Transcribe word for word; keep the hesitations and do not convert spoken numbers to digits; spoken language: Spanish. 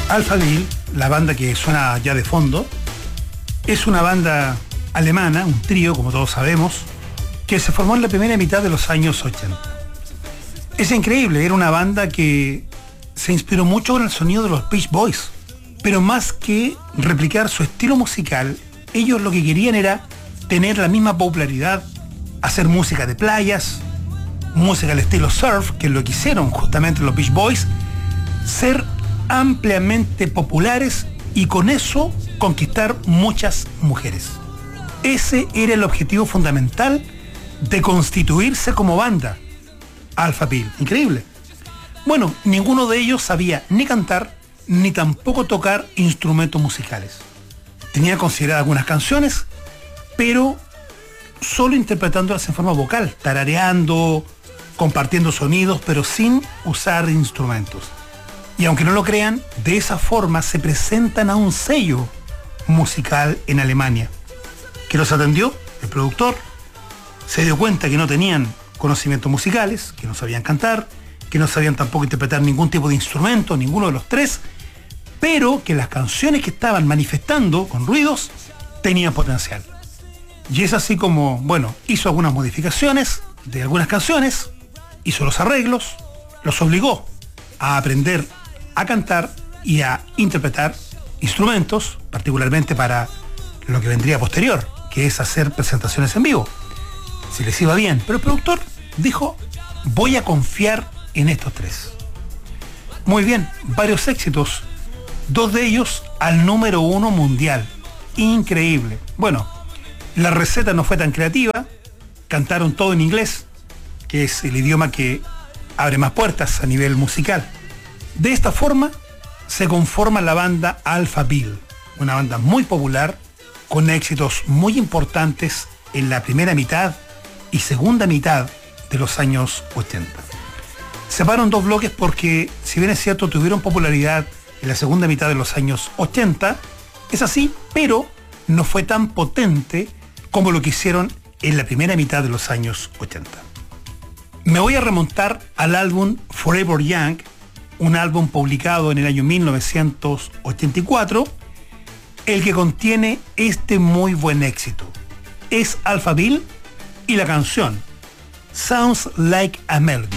Alphaville, la banda que suena ya de fondo, es una banda alemana, un trío, como todos sabemos, que se formó en la primera mitad de los años ochenta. Es increíble, era una banda que se inspiró mucho con el sonido de los Beach Boys, pero más que replicar su estilo musical, ellos lo que querían era tener la misma popularidad, hacer música de playas, música al estilo surf, que es lo que hicieron justamente los Beach Boys, ser ampliamente populares y con eso conquistar muchas mujeres. Ese era el objetivo fundamental de constituirse como banda, Alphaville. Increíble. Bueno, ninguno de ellos sabía ni cantar ni tampoco tocar instrumentos musicales. Tenía consideradas algunas canciones, pero solo interpretándolas en forma vocal, tarareando, compartiendo sonidos, pero sin usar instrumentos. Y aunque no lo crean, de esa forma se presentan a un sello musical en Alemania, que los atendió, el productor, se dio cuenta que no tenían conocimientos musicales, que no sabían cantar, que no sabían tampoco interpretar ningún tipo de instrumento, ninguno de los tres, pero que las canciones que estaban manifestando con ruidos tenían potencial. Y es así como, bueno, hizo algunas modificaciones de algunas canciones, hizo los arreglos, los obligó a aprender a cantar y a interpretar instrumentos, particularmente para lo que vendría posterior, que es hacer presentaciones en vivo, si les iba bien. Pero el productor dijo, voy a confiar en estos tres. Muy bien, varios éxitos, dos de ellos al número uno mundial. Increíble. Bueno, la receta no fue tan creativa, cantaron todo en inglés, que es el idioma que abre más puertas a nivel musical. De esta forma se conforma la banda Alphaville, una banda muy popular, con éxitos muy importantes en la primera mitad y segunda mitad de los años ochenta. Separan dos bloques porque, si bien es cierto, tuvieron popularidad en la segunda mitad de los años ochenta, es así, pero no fue tan potente como lo que hicieron en la primera mitad de los años ochenta. Me voy a remontar al álbum Forever Young, un álbum publicado en el año mil novecientos ochenta y cuatro, el que contiene este muy buen éxito. Es Alphaville y la canción Sounds Like a Melody.